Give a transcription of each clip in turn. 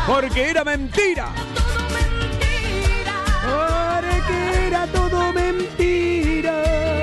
porque era mentira. Porque era todo mentira.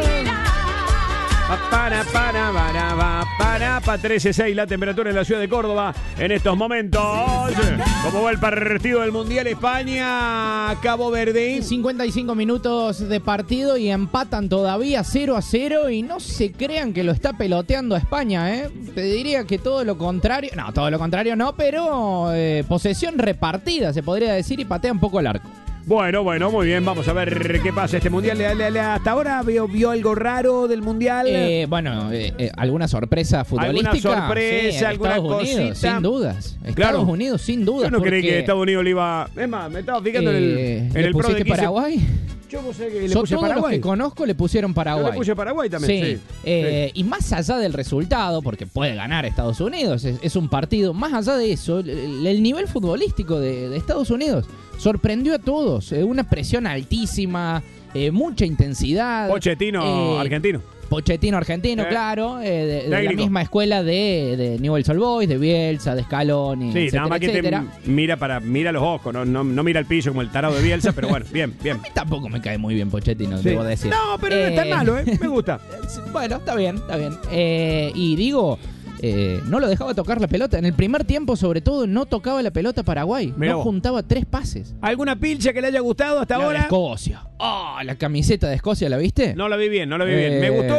Para 13.6 la temperatura en la ciudad de Córdoba en estos momentos. ¿Cómo va el partido del Mundial España-Cabo Verde? 55 minutos de partido y empatan todavía 0-0 y no se crean que lo está peloteando a España, ¿eh? Te diría que todo lo contrario, no, pero posesión repartida se podría decir y patea un poco el arco. Bueno, muy bien, vamos a ver qué pasa este Mundial. ¿Hasta ahora vio algo raro del Mundial? ¿Alguna sorpresa futbolística? ¿Alguna sorpresa, sí, alguna Estados cosita? Unidos, sin dudas. Claro. Estados Unidos, sin dudas. Yo no creí que Estados Unidos le iba... Es más, me estaba fijando en el pro de Paraguay? Yo no sé que le Yo puse todos Paraguay. los que conozco le pusieron Paraguay. Yo le puse Paraguay también, sí. Y más allá del resultado, porque puede ganar Estados Unidos, es un partido, más allá de eso, el nivel futbolístico de Estados Unidos sorprendió a todos. Una presión altísima, mucha intensidad. Pochettino argentino. Pochettino argentino, claro, de la Técnico. misma escuela de Newell's Old Boys, de Bielsa, de Scaloni, Sí, etcétera, nada más que etcétera. mira los ojos, no mira el piso como el tarado de Bielsa, pero bueno, bien. A mí tampoco me cae muy bien Pochettino, Sí. debo decir. No, pero no es tan malo, me gusta. Bueno, está bien. Y digo, no lo dejaba tocar la pelota. En el primer tiempo, sobre todo, no tocaba la pelota Paraguay. Mirá no vos. juntaba 3 pases. ¿Alguna pilcha que le haya gustado hasta La de ahora? Escocia. La camiseta de Escocia, ¿la viste? No la vi bien. Me gustó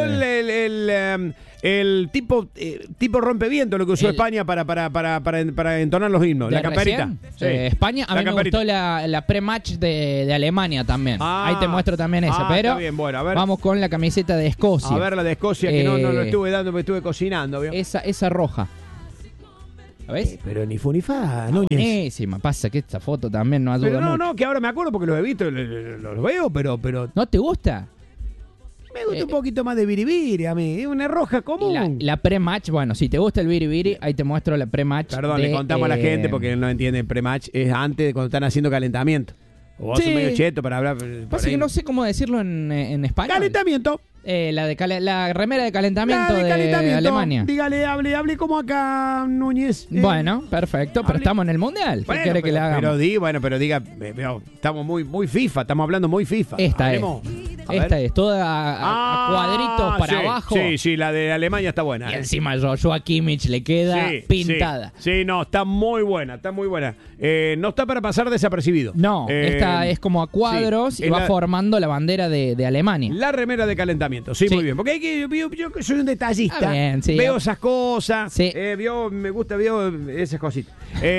el tipo rompeviento lo que usó España para entonar los himnos. ¿De La camperita. recién? Sí. España, a La mí me camperita. gustó la pre-match de Alemania también. Ahí te muestro también esa. Pero está bien, bueno, a ver. vamos con la camiseta de Escocia. A ver la de Escocia, que no lo estuve dando, me estuve cocinando. ¿Vio? Esa roja. ¿La ves? Pero ni fu ni fa, Núñez. Buenísima. Pasa que esta foto también no ayuda Pero mucho. no, que ahora me acuerdo porque los he visto, los veo, pero ¿No te gusta? me gusta un poquito más de biribiri a mí. Es una roja común. La pre-match, bueno, si te gusta el biribiri, ahí te muestro la pre-match. Perdón, le contamos a la gente porque no entiende el pre-match. Es antes de cuando están haciendo calentamiento. O vos sos medio cheto para hablar. Pasa que no sé cómo decirlo en español. Calentamiento. La remera de calentamiento de Alemania. Dígale, hable como acá, Núñez. Bueno, perfecto, pero estamos en el Mundial. ¿Qué Bueno, quiere que le hagamos? pero diga, estamos muy FIFA, estamos hablando muy FIFA. Esta Hablemos. es toda a cuadritos para sí, abajo. Sí, la de Alemania está buena. Y encima Joshua Kimmich le queda pintada. Sí, no, está muy buena. No está para pasar desapercibido. No, esta es como a cuadros y va formando la bandera de Alemania. La remera de calentamiento, sí, muy bien. Porque hay que, yo que soy un detallista, bien, sí. veo esas cosas, Sí. me gusta, esas cositas.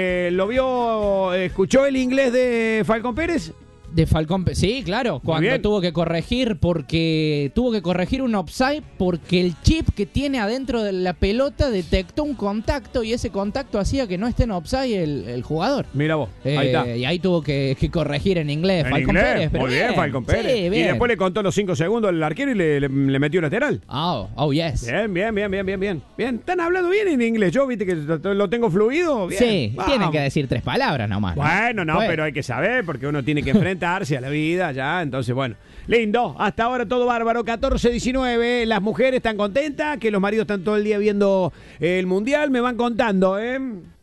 ¿Escuchó el inglés de Falcón Pérez? De Falcón, sí, claro, cuando tuvo que corregir un offside porque el chip que tiene adentro de la pelota detectó un contacto y ese contacto hacía que no esté en offside el jugador. Mira vos, ahí está. Y ahí tuvo que corregir en inglés Falcón Pérez. Pero muy bien, Falcón Pérez. Sí, bien. Y después le contó los 5 segundos al arquero y le metió lateral. Oh, yes. Bien. Están hablando bien en inglés. Yo, viste que lo tengo fluido. Bien. Sí, Vamos. tienen que decir 3 palabras nomás. Bueno, pero hay que saber porque uno tiene que enfrentarse a la vida ya. Entonces, bueno, lindo. Hasta ahora todo bárbaro. 14-19. Las mujeres están contentas, que los maridos están todo el día viendo el Mundial. Me van contando,